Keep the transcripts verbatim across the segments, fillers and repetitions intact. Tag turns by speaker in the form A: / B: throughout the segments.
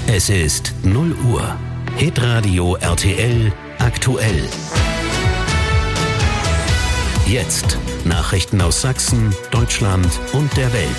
A: Es ist null Uhr. Hitradio R T L aktuell. Jetzt Nachrichten aus Sachsen, Deutschland und der Welt.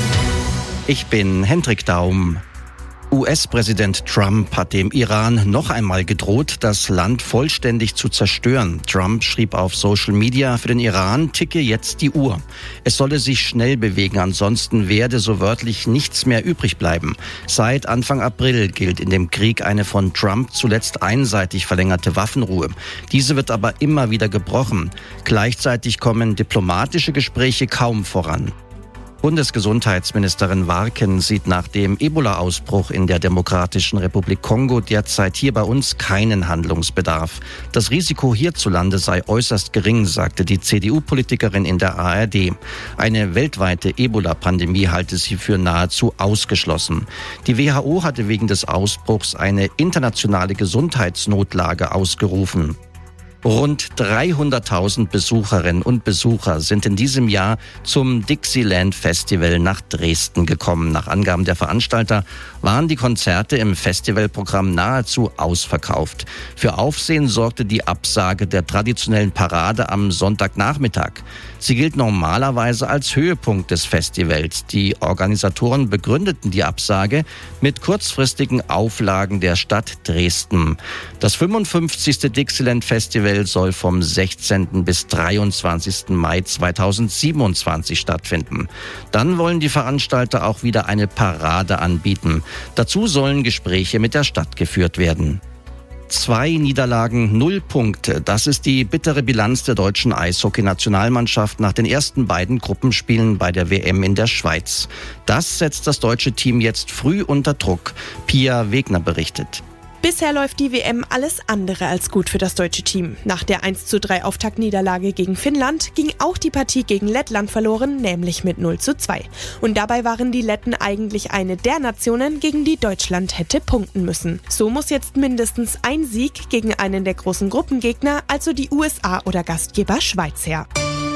B: Ich bin Hendrik Daum. U S-Präsident Trump hat dem Iran noch einmal gedroht, das Land vollständig zu zerstören. Trump schrieb auf Social Media, für den Iran ticke jetzt die Uhr. Es solle sich schnell bewegen, ansonsten werde so wörtlich nichts mehr übrig bleiben. Seit Anfang April gilt in dem Krieg eine von Trump zuletzt einseitig verlängerte Waffenruhe. Diese wird aber immer wieder gebrochen. Gleichzeitig kommen diplomatische Gespräche kaum voran. Bundesgesundheitsministerin Warken sieht nach dem Ebola-Ausbruch in der Demokratischen Republik Kongo derzeit hier bei uns keinen Handlungsbedarf. Das Risiko hierzulande sei äußerst gering, sagte die C D U-Politikerin in der A R D. Eine weltweite Ebola-Pandemie halte sie für nahezu ausgeschlossen. Die W H O hatte wegen des Ausbruchs eine internationale Gesundheitsnotlage ausgerufen. Rund dreihunderttausend Besucherinnen und Besucher sind in diesem Jahr zum Dixieland Festival nach Dresden gekommen. Nach Angaben der Veranstalter waren die Konzerte im Festivalprogramm nahezu ausverkauft. Für Aufsehen sorgte die Absage der traditionellen Parade am Sonntagnachmittag. Sie gilt normalerweise als Höhepunkt des Festivals. Die Organisatoren begründeten die Absage mit kurzfristigen Auflagen der Stadt Dresden. Das fünfundfünfzigste Dixieland Festival soll vom sechzehnten bis dreiundzwanzigsten Mai zweitausendsiebenundzwanzig stattfinden. Dann wollen die Veranstalter auch wieder eine Parade anbieten. Dazu sollen Gespräche mit der Stadt geführt werden. Zwei Niederlagen, null Punkte. Das ist die bittere Bilanz der deutschen Eishockey-Nationalmannschaft nach den ersten beiden Gruppenspielen bei der W M in der Schweiz. Das setzt das deutsche Team jetzt früh unter Druck. Pia Wegner berichtet.
C: Bisher läuft die W M alles andere als gut für das deutsche Team. Nach der eins zu drei Auftaktniederlage gegen Finnland ging auch die Partie gegen Lettland verloren, nämlich mit null zu zwei. Und dabei waren die Letten eigentlich eine der Nationen, gegen die Deutschland hätte punkten müssen. So muss jetzt mindestens ein Sieg gegen einen der großen Gruppengegner, also die U S A oder Gastgeber Schweiz, her.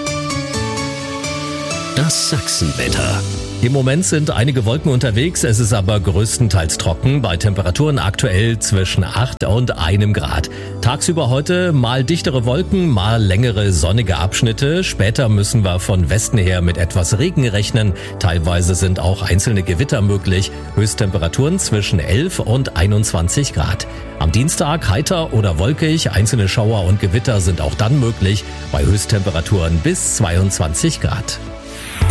A: Das Sachsenwetter.
D: Im Moment sind einige Wolken unterwegs, es ist aber größtenteils trocken, bei Temperaturen aktuell zwischen acht und einem Grad. Tagsüber heute mal dichtere Wolken, mal längere sonnige Abschnitte. Später müssen wir von Westen her mit etwas Regen rechnen. Teilweise sind auch einzelne Gewitter möglich. Höchsttemperaturen zwischen elf und einundzwanzig Grad. Am Dienstag heiter oder wolkig, einzelne Schauer und Gewitter sind auch dann möglich, bei Höchsttemperaturen bis zweiundzwanzig Grad.